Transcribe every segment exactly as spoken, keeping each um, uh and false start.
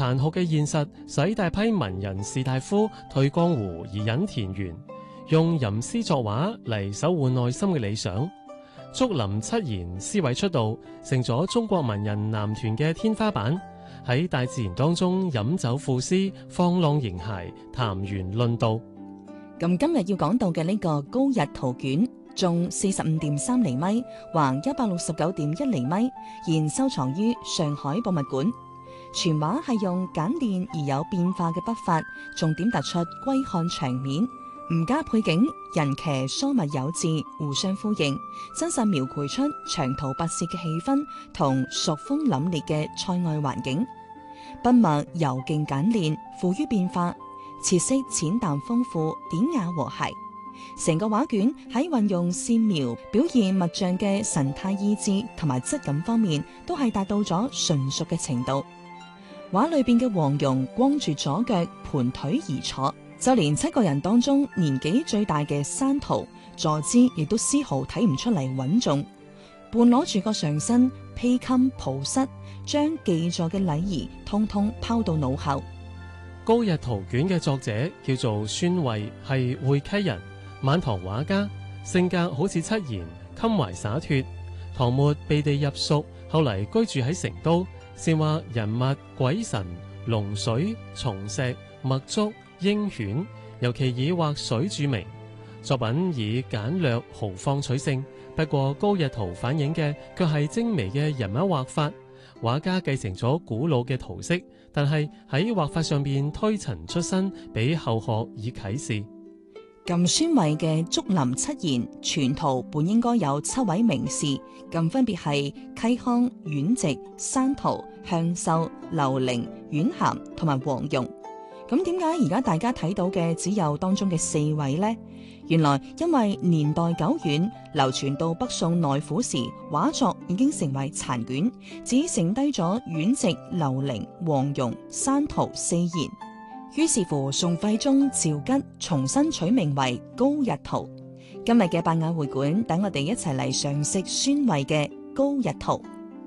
殘酷嘅現實使大批文人士大夫退江湖而隱田園，用吟詩作畫嚟守護內心嘅理想。竹林七賢詩卉出道，成咗中國文人男團嘅天花板。喺大自然當中飲酒賦詩，放浪形骸，談玄論道。 咁今日要講到嘅呢個高日陶卷，重四十五點三厘米，橫一百六十九點一厘米，現收藏於上海博物館。全畫係用簡練而有變化嘅筆法，重點突出歸漢場面，唔加配景，人騎疏密有致，互相呼應，真實描繪出長途跋涉嘅氣氛同蜀風凜冽嘅塞外環境。筆墨柔勁簡練，富於變化，設色淺淡豐富，典雅和諧。成個畫卷喺運用線描、表現物象嘅神態意志同埋質感方面，都係達到咗純熟嘅程度。畫裏邊嘅黃蓉光住左腳盤腿而坐，就連七個人當中年紀最大嘅山桃坐姿亦都絲毫睇唔出嚟穩重，半攞住個上身披襟抱膝，將記載嘅禮儀通通拋到腦後。 高日陶卷嘅作者叫做孫蔚，係會稽人，晚唐畫家，性格好似七賢，襟懷灑脫。唐末避地入蜀，後嚟居住喺成都，擅畫人物、鬼神、龍水、松石、墨竹、鷹犬，尤其以畫水著名。作品以簡略豪放取勝，不過高日陶反映嘅卻係精微嘅人物畫法。畫家繼承咗古老嘅圖式，但係喺畫法上邊推陳出新，俾後學以啟示。 咁孫蔚嘅竹林七賢全圖本應該有七位名士，咁分別係嵇康、阮籍、山桃、向秀、劉伶、阮咸同埋黃蓉。咁點解而家大家睇到嘅只有當中嘅四位呢？原來因為年代久遠，流傳到北宋內府時，畫作已經成為殘卷，只剩低咗阮籍、劉伶、黃蓉、山桃四賢。於是乎，宋徽宗趙佶重新取名為高日陶。今日嘅百雅會館，等我哋一齊嚟嘗識孫蔚嘅高日陶。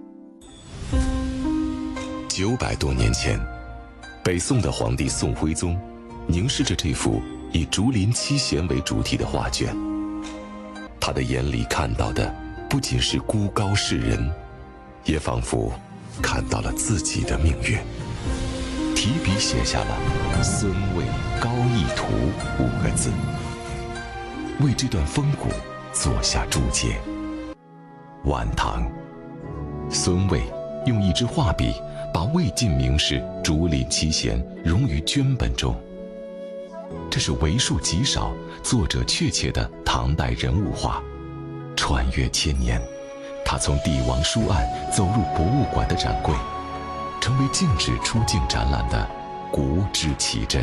九百多年前，北宋的皇帝宋徽宗凝視着這幅以竹林七賢為主題的畫卷，他的眼裏看到的不僅是孤高世人，也仿佛看到了自己的命運。提筆寫下了孫蔚高逸圖五個字，為這段風骨做下注解。晚唐，孫蔚用一支畫筆把魏晉名士竹林七賢融於絹本中，這是為數極少、作者確切的唐代人物畫。穿越千年，他從帝王書案走入博物館的展櫃，成為禁止出境展覽的國之奇珍。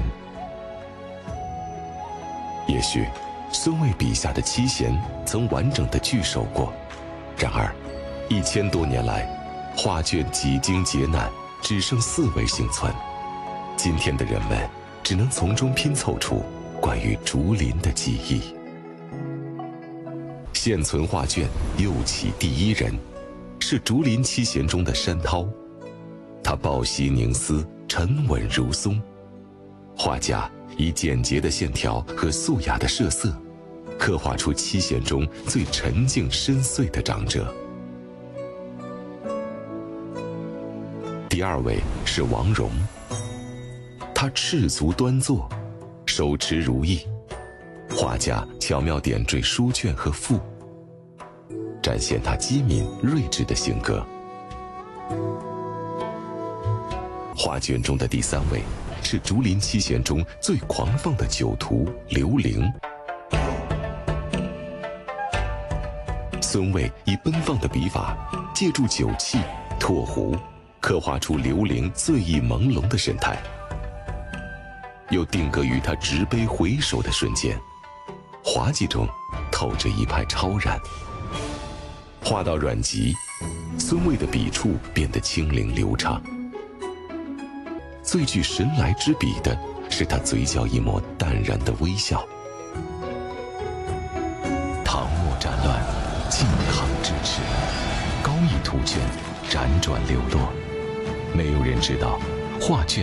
也許孫蔚筆下的七賢曾完整的聚首過，然而一千多年來，畫卷幾經劫難，只剩四位幸存。今天的人們只能從中拼湊出關於竹林的記憶。現存畫卷又起第一人是竹林七賢中的山濤，他抱膝凝思，沉穩如松。畫家以簡潔的線條和素雅的設色，刻畫出七賢中最沉靜深邃的長者。第二位是王戎，他赤足端坐，手持如意，畫家巧妙點綴書卷和賦，展現他機敏睿智的性格。畫卷中的第三位是竹林七賢中最狂放的酒徒劉伶。孫蔚以奔放的筆法，借助酒氣、唾壺，刻畫出劉伶醉意朦朧的神態，又定格於他執杯回首的瞬間，滑稽中透着一派超然。畫到阮籍，孫蔚的筆觸變得輕靈流暢。最具神來之筆的是他嘴角一抹淡然的微笑。唐末戰亂，靖康之治，高逸圖卷輾轉流落，沒有人知道畫卷